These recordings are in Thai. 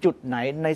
จุดไหนใน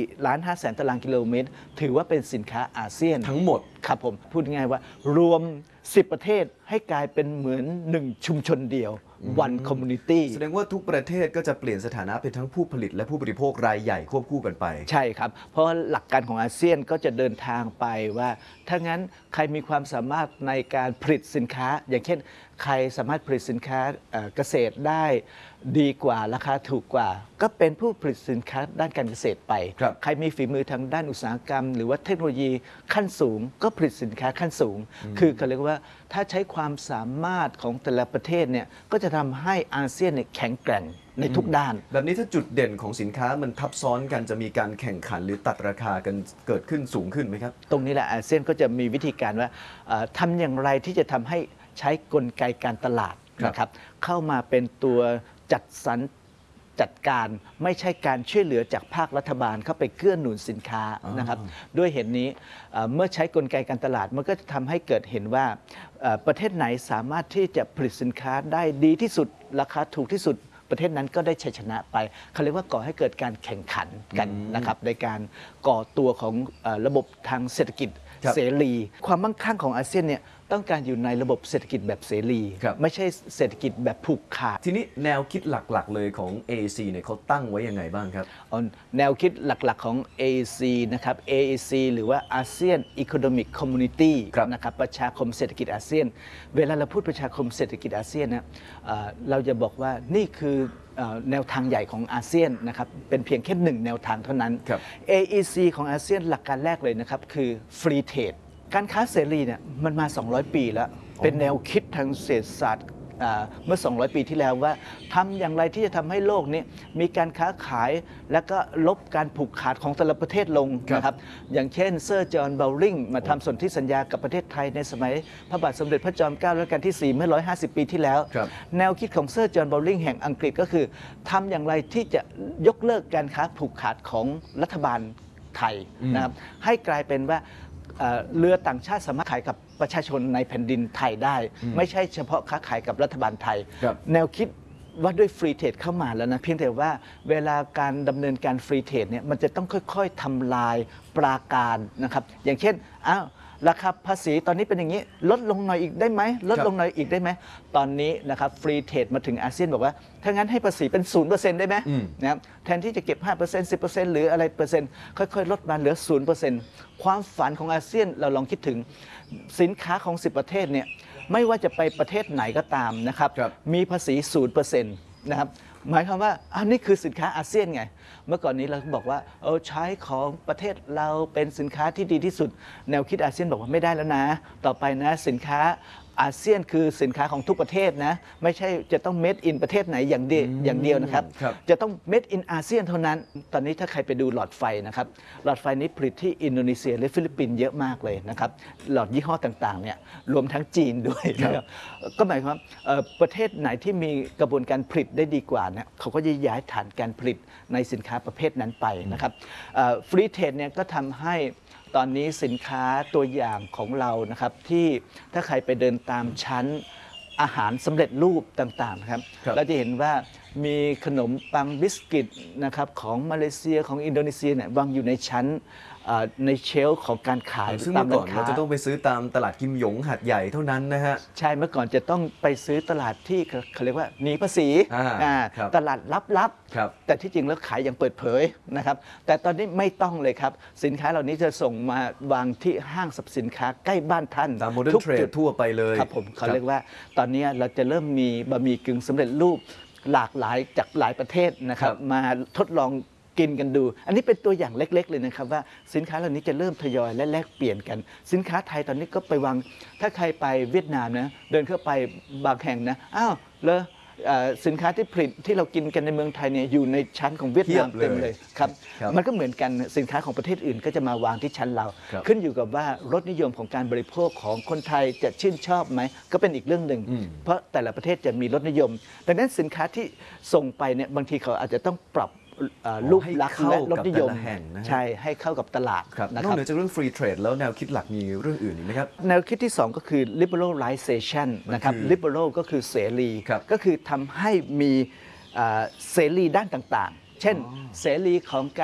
4.5 ล้านตารางกิโลเมตรถือว่าเป็นสินค้าอาเซียนทั้งหมดครับผมพูดง่ายว่ารวม10ประเทศให้กลายเป็นเหมือน1ชุมชนเดียว one community แสดงว่าทุกประเทศก็จะเปลี่ยนสถานะเป็นทั้งผู้ผลิตและผู้บริโภครายใหญ่ควบคู่กันไปใช่ครับเพราะหลักการของอาเซียนก็จะเดินทางไปว่าถ้างั้นใครมีความสามารถในการผลิตสินค้าอย่างเช่นใครสามารถผลิตสินค้าเกษตรได้ดีกว่าราคาถูกกว่าก็เป็นผู้ผลิตสินค้าด้านการเกษตรไปใครมีฝีมือทางด้านอุตสาหกรรมหรือว่าเทคโนโลยีขั้นสูงก็ผลิตสินค้าขั้นสูงคือเขาเรียกว่าถ้าใช้ความสามารถของแต่ละประเทศเนี่ยก็จะทำให้อาเซียนเนี่ยแข็งแกร่งในทุกด้านแบบนี้ถ้าจุดเด่นของสินค้ามันทับซ้อนกันจะมีการแข่งขันหรือตัดราคากันเกิดขึ้นสูงขึ้นไหมครับตรงนี้แหละอาเซียนก็จะมีวิธีการว่าทำอย่างไรที่จะทำให้ใช้กลไกการตลาดนะครับเข้ามาเป็นตัวจัดสรรจัดการไม่ใช่การช่วยเหลือจากภาครัฐบาลเข้าไปเกื้อหนุนสินค้านะครับด้วยเหตุนี้เมื่อใช้กลไกการตลาดมันก็จะทำให้เกิดเห็นว่าประเทศไหนสามารถที่จะผลิตสินค้าได้ดีที่สุดราคาถูกที่สุดประเทศนั้นก็ได้ชัยชนะไปเขาเรียกว่าก่อให้เกิดการแข่งขันกันนะครับในการก่อตัวของระบบทางเศรษฐกิจเสรีความมั่งคั่งของอาเซียนเนี่ยต้องการอยู่ในระบบเศรษฐกิจแบบเสรีไม่ใช่เศรษฐกิจแบบผูกขาดทีนี้แนวคิดหลักๆเลยของ AAC เนี่ยเขาตั้งไว้ยังไงบ้างครับแนวคิดหลักๆของ AAC นะครับ AAC หรือว่า ASEAN Economic Community นะครับประชาคมเศรษฐกิจอาเซียนเวลาเราพูดประชาคมเศรษฐกิจอาเซียนนะเราจะบอกว่านี่คือแนวทางใหญ่ของอาเซียนนะครับเป็นเพียงแค่1แนวทางเท่านั้น AEC ของอาเซียนหลักการแรกเลยนะครับคือ Free Trade การค้าเสรีเนี่ยมันมา200ปีแล้วเป็นแนวคิดทางเศรษฐศาสตร์เมื่อ200ปีที่แล้วว่าทำอย่างไรที่จะทำให้โลกนี้มีการค้าขายและก็ลบการผูกขาดของแต่ละประเทศลงนะครับอย่างเช่นเซอร์จอห์นเบลลิงมาทำสนธิสัญญากับประเทศไทยในสมัยพระบาทสมเด็จพระจอมเกล้ารัชกาลที่4เมื่อ150ปีที่แล้วแนวคิดของเซอร์จอห์นเบลลิงแห่งอังกฤษก็คือทำอย่างไรที่จะยกเลิกการค้าผูกขาดของรัฐบาลไทยนะครับให้กลายเป็นว่าเรือต่างชาติสามารถขายกับประชาชนในแผ่นดินไทยได้ไม่ใช่เฉพาะค้าขายกับรัฐบาลไทยแนวคิดว่าด้วยฟรีเทรดเข้ามาแล้วนะเพียงแต่ว่าเวลาการดำเนินการฟรีเทรดเนี่ยมันจะต้องค่อยๆทำลายปราการนะครับอย่างเช่นราคาภาษีตอนนี้เป็นอย่างนี้ลดลงหน่อยอีกได้ไหมลดลงหน่อยอีกได้ไหมตอนนี้นะครับฟรีเทรดมาถึงอาเซียนบอกว่าถ้างั้นให้ภาษีเป็น 0% ได้ไหมนะครับแทนที่จะเก็บ 5% 10% หรืออะไรเปอร์เซ็นต์ค่อยๆลดมาเหลือ 0% ความฝันของอาเซียนเราลองคิดถึงสินค้าของ10ประเทศเนี่ยไม่ว่าจะไปประเทศไหนก็ตามนะครับมีภาษี 0% นะครับหมายความว่าอันนี้คือสินค้าอาเซียนไงเมื่อก่อนนี้เราบอกว่าใช้ของประเทศเราเป็นสินค้าที่ดีที่สุดแนวคิดอาเซียนบอกว่าไม่ได้แล้วนะต่อไปนะสินค้าอาเซียนคือสินค้าของทุกประเทศนะไม่ใช่จะต้อง made in ประเทศไหนอย่างเดียวนะครับจะต้อง made in อาเซียนเท่านั้นตอนนี้ถ้าใครไปดูหลอดไฟนะครับหลอดไฟนี้ผลิตที่อินโดนีเซียและฟิลิปปินส์เยอะมากเลยนะครับหลอดยี่ห้อต่างๆเนี่ยรวมทั้งจีนด้วยก็หมายความว่าประเทศไหนที่มีกระบวนการผลิตได้ดีกว่าเนี่ยเขาก็จะย้ายฐานการผลิตในสินค้าประเภทนั้นไปนะครับฟรีเทรดเนี่ยก็ทำให้ตอนนี้สินค้าตัวอย่างของเรานะครับที่ถ้าใครไปเดินตามชั้นอาหารสำเร็จรูปต่างๆนะครับเราจะเห็นว่ามีขนมปังบิสกิตนะครับของมาเลเซียของอินโดนีเซียเนี่ยวางอยู่ในชั้นในเชลฟ์ของการขายซึ่งเมื่อก่อนเราจะต้องไปซื้อตามตลาดกิมหยงหาดใหญ่เท่านั้นนะฮะใช่เมื่อก่อนจะต้องไปซื้อตลาดที่เขาเรียกว่าหนีภาษีตลาดลับๆแต่ที่จริงแล้วขายอย่างเปิดเผยนะครับแต่ตอนนี้ไม่ต้องเลยครับสินค้าเหล่านี้จะส่งมาวางที่ห้างสรรพสินค้าใกล้บ้านท่านตามโมเดิร์นเทรดทั่วไปเลยครับผมเขาเรียกว่าตอนนี้เราจะเริ่มมีบะหมี่กึ่งสำเร็จรูปหลากหลายจากหลายประเทศนะครับมาทดลองกินกันดูอันนี้เป็นตัวอย่างเล็กๆเลยนะครับว่าสินค้าเหล่านี้จะเริ่มทยอยและแลกเปลี่ยนกันสินค้าไทยตอนนี้ก็ไปวางถ้าใครไปเวียดนามนะเดินเข้าไปบางแห่งนะแล้วสินค้าที่ผลิตที่เรากินกันในเมืองไทยเนี่ยอยู่ในชั้นของเวียดนามเต็มเลยครับมันก็เหมือนกันสินค้าของประเทศอื่นก็จะมาวางที่ชั้นเราขึ้นอยู่กับว่ารสนิยมของการบริโภคของคนไทยจะชื่นชอบไหมก็เป็นอีกเรื่องหนึ่งเพราะแต่ละประเทศจะมีรสนิยมดังนั้นสินค้าที่ส่งไปเนี่ยบางทีเขาอาจจะต้องปรับรูปลักษณ์และรสนิยมใช่ให้เข้ากับตลาดนอกเหนือจากเรื่องฟรีเทรดแล้วแนวคิดหลักมีเรื่องอื่นอีกไหมครับแนวคิดที่2ก็คือ liberalization นะครับ liberal ก็คือเสรีก็คือทำให้มีเสรีด้านต่างๆเช่นเสรีของ